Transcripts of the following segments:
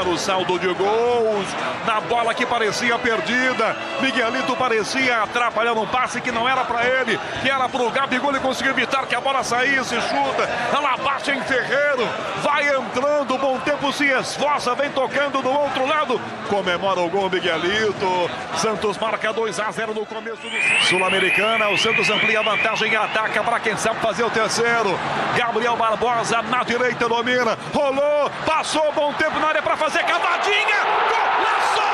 o saldo de gols. Na bola que parecia perdida, Miguelito parecia atrapalhando um passe que não era para ele, que era para o Gabigol. Ele conseguiu evitar que a bola saísse, chuta, ela bate em Ferreiro, vai entrando, Bom Tempo se esforça, vem tocando do outro lado, comemora o gol Miguelito. Santos marca 2-0 no começo do Sul-Americana. O Santos amplia a vantagem e ataca para quem sabe fazer o terceiro. Gabriel Barbosa na direita domina, rolou, passou, Bom Tempo na área para fazer cavadinha, golaço!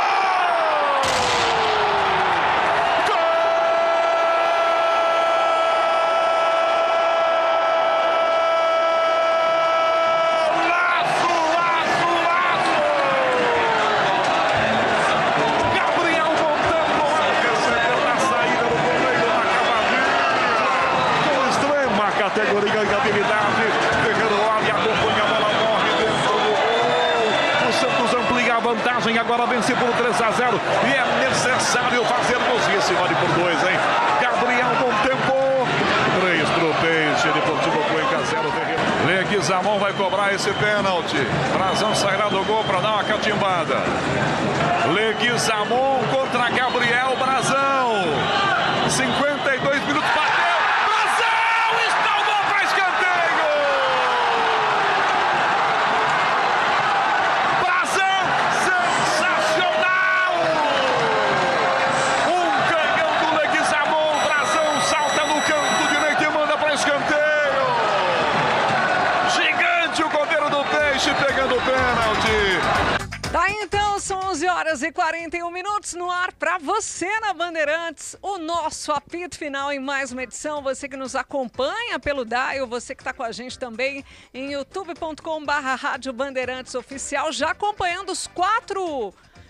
Categoria de habilidade, Ferreiro olha, acompanha a bola, morre dentro do gol. O Santos amplia a vantagem, agora vence por 3-0 e é necessário fazer gols. E esse vale por 2, hein? Gabriel, Bom Tempo, 3 pro Peixe, Deportivo Cuenca 0, Ferreiro. Leguizamon vai cobrar esse pênalti. Brazão sairá do gol para dar uma catimbada. Leguizamon contra Gabriel Brazão. 52 minutos, bateu. Pegando o pênalti. Tá, então, são 11h41 no ar para você na Bandeirantes. O nosso apito final em mais uma edição. Você que nos acompanha pelo Dial, você que está com a gente também em youtube.com/Rádio Bandeirantes Oficial, já acompanhando os 4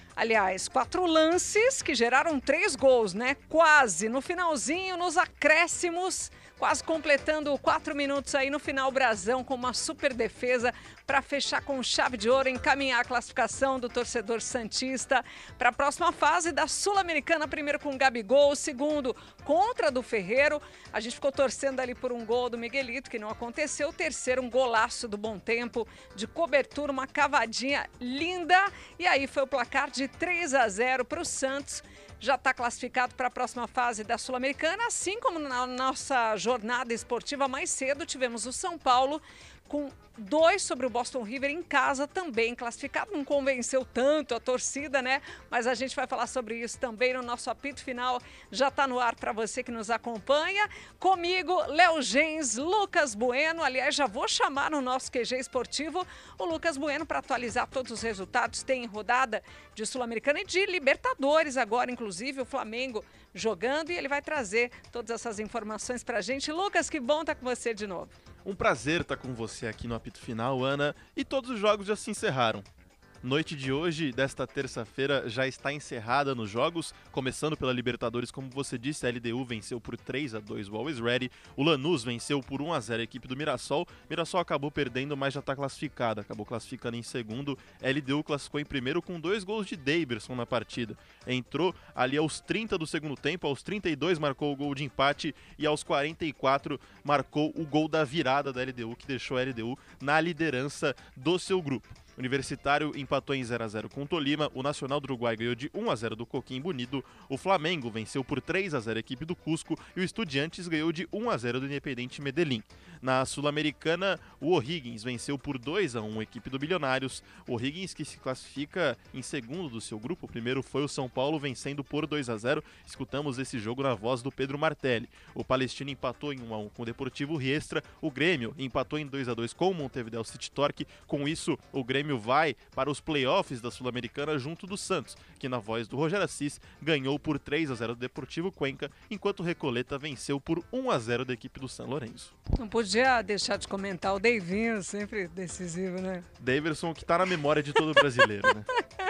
lances que geraram 3 gols, né? Quase no finalzinho, nos acréscimos, quase completando 4 minutos aí no final, Brazão com uma super defesa para fechar com chave de ouro, encaminhar a classificação do torcedor santista para a próxima fase da Sul-Americana, primeiro com o Gabigol, segundo contra do Ferreiro. A gente ficou torcendo ali por um gol do Miguelito, que não aconteceu. O terceiro, um golaço do Bom Tempo, de cobertura, uma cavadinha linda. E aí foi o placar de 3-0 para o Santos. Já está classificado para a próxima fase da Sul-Americana, assim como na nossa jornada esportiva mais cedo, tivemos o São Paulo com 2 sobre o Boston River em casa, também classificado. Não convenceu tanto a torcida, né? Mas a gente vai falar sobre isso também no nosso apito final. Já está no ar para você que nos acompanha. Comigo, Léo Gens, Lucas Bueno. Aliás, já vou chamar no nosso QG esportivo o Lucas Bueno para atualizar todos os resultados. Tem rodada de Sul-Americana e de Libertadores agora, inclusive o Flamengo jogando, e ele vai trazer todas essas informações para a gente. Lucas, que bom estar com você de novo. Um prazer estar com você aqui no apito final, Ana, e todos os jogos já se encerraram. Noite de hoje, desta terça-feira, já está encerrada nos jogos, começando pela Libertadores, como você disse, a LDU venceu por 3-2 o Always Ready, o Lanús venceu por 1-0 a equipe do Mirassol, Mirassol acabou perdendo, mas já está classificada, acabou classificando em segundo, a LDU classificou em primeiro com 2 gols de Daverson na partida, entrou ali aos 30 do segundo tempo, aos 32 marcou o gol de empate e aos 44 marcou o gol da virada da LDU, que deixou a LDU na liderança do seu grupo. O Universitário empatou em 0-0 com o Tolima, o Nacional do Uruguai ganhou de 1-0 do Coquimbo Bonito, o Flamengo venceu por 3-0 a equipe do Cusco e o Estudiantes ganhou de 1-0 do Independiente Medellín. Na Sul-Americana, o O'Higgins venceu por 2-1 a equipe do Milionários, o O'Higgins que se classifica em segundo do seu grupo, o primeiro foi o São Paulo vencendo por 2-0, escutamos esse jogo na voz do Pedro Martelli. O Palestino empatou em 1-1 com o Deportivo Riestra, o Grêmio empatou em 2-2 com o Montevideo City Torque, com isso o Grêmio vai para os playoffs da Sul-Americana junto do Santos, que na voz do Rogério Assis ganhou por 3-0 do Deportivo Cuenca, enquanto o Recoleta venceu por 1-0 da equipe do São Lourenço. Não podia deixar de comentar o Deivinho, sempre decisivo, né? Daverson, que está na memória de todo brasileiro, né?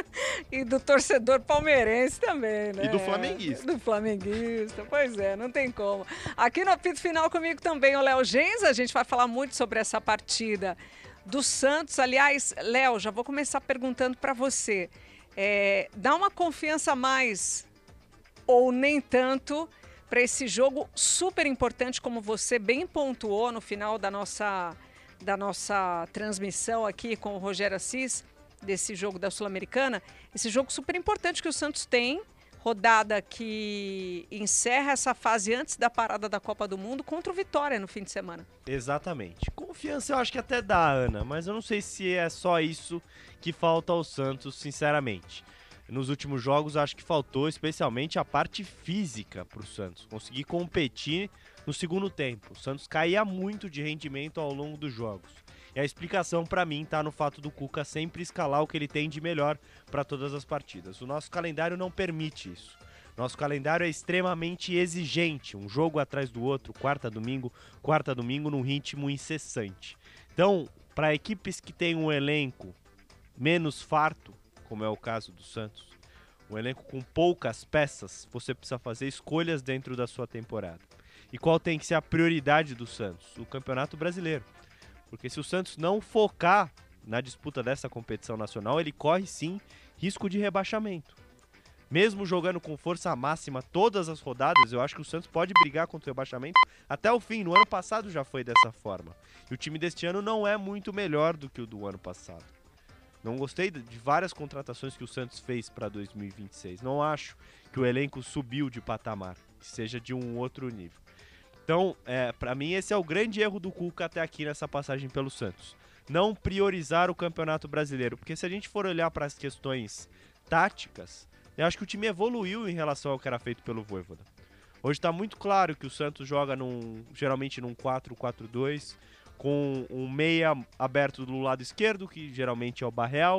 E do torcedor palmeirense também, né? E do flamenguista. Do flamenguista, pois é, não tem como. Aqui no apito final comigo também o Léo Gens, a gente vai falar muito sobre essa partida do Santos. Aliás, Léo, já vou começar perguntando para você. Dá uma confiança a mais ou nem tanto para esse jogo super importante, como você bem pontuou no final da nossa transmissão aqui com o Rogério Assis, desse jogo da Sul-Americana, esse jogo super importante que o Santos tem, rodada que encerra essa fase antes da parada da Copa do Mundo contra o Vitória no fim de semana. Exatamente. Confiança eu acho que até dá, Ana, mas eu não sei se é só isso que falta ao Santos, sinceramente. Nos últimos jogos acho que faltou especialmente a parte física para o Santos, conseguir competir no segundo tempo. O Santos caía muito de rendimento ao longo dos jogos. E a explicação para mim está no fato do Cuca sempre escalar o que ele tem de melhor para todas as partidas. O nosso calendário não permite isso. Nosso calendário é extremamente exigente, um jogo atrás do outro, quarta domingo, num ritmo incessante. Então, para equipes que têm um elenco menos farto, como é o caso do Santos, um elenco com poucas peças, você precisa fazer escolhas dentro da sua temporada. E qual tem que ser a prioridade do Santos? O Campeonato Brasileiro. Porque se o Santos não focar na disputa dessa competição nacional, ele corre sim risco de rebaixamento. Mesmo jogando com força máxima todas as rodadas, eu acho que o Santos pode brigar contra o rebaixamento até o fim. No ano passado já foi dessa forma. E o time deste ano não é muito melhor do que o do ano passado. Não gostei de várias contratações que o Santos fez para 2026. Não acho que o elenco subiu de patamar, que seja de um outro nível. Então, para mim, esse é o grande erro do Cuca até aqui nessa passagem pelo Santos. Não priorizar o Campeonato Brasileiro, porque se a gente for olhar para as questões táticas, eu acho que o time evoluiu em relação ao que era feito pelo Vojvoda. Hoje está muito claro que o Santos joga geralmente num 4-4-2, com um meia aberto do lado esquerdo, que geralmente é o Barreal,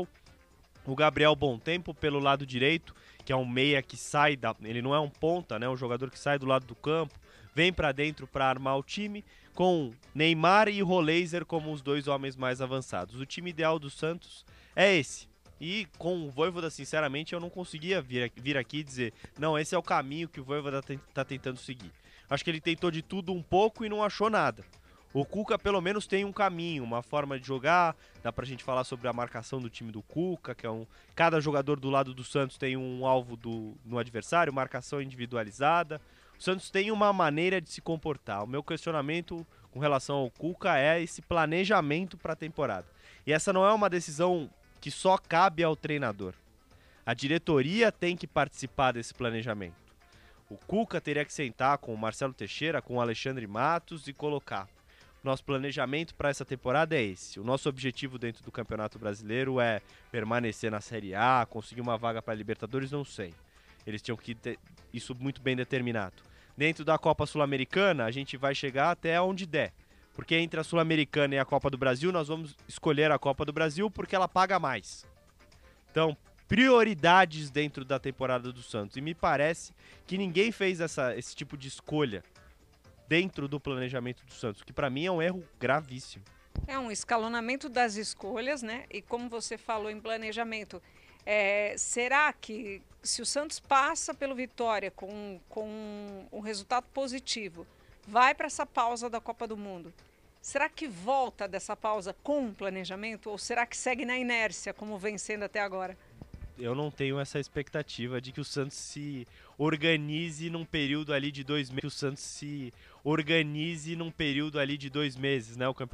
o Gabriel Bom Tempo pelo lado direito, que é um meia que sai, ele não é um ponta, né? Um jogador que sai do lado do campo, vem para dentro para armar o time, com Neymar e Roleiser como os dois homens mais avançados. O time ideal do Santos é esse. E com o Vojvoda, sinceramente, eu não conseguia vir aqui e dizer, não, esse é o caminho que o Vojvoda está tentando seguir. Acho que ele tentou de tudo um pouco e não achou nada. O Cuca pelo menos tem um caminho, uma forma de jogar, dá pra gente falar sobre a marcação do time do Cuca, que é cada jogador do lado do Santos tem um alvo no adversário, marcação individualizada. O Santos tem uma maneira de se comportar. O meu questionamento com relação ao Cuca é esse planejamento para a temporada. E essa não é uma decisão que só cabe ao treinador. A diretoria tem que participar desse planejamento. O Cuca teria que sentar com o Marcelo Teixeira, com o Alexandre Matos e colocar: nosso planejamento para essa temporada é esse. O nosso objetivo dentro do Campeonato Brasileiro é permanecer na Série A, conseguir uma vaga para a Libertadores, não sei. Eles tinham que ter isso muito bem determinado. Dentro da Copa Sul-Americana, a gente vai chegar até onde der. Porque entre a Sul-Americana e a Copa do Brasil, nós vamos escolher a Copa do Brasil porque ela paga mais. Então, prioridades dentro da temporada do Santos. E me parece que ninguém fez esse tipo de escolha dentro do planejamento do Santos, que para mim é um erro gravíssimo. É um escalonamento das escolhas, né? E como você falou em planejamento, será que se o Santos passa pelo Vitória com um resultado positivo, vai para essa pausa da Copa do Mundo, será que volta dessa pausa com um planejamento ou será que segue na inércia como vem sendo até agora? Eu não tenho essa expectativa de que o Santos se organize num período ali de 2 meses. Que o Santos se organize num período ali de 2 meses, né? O campeonato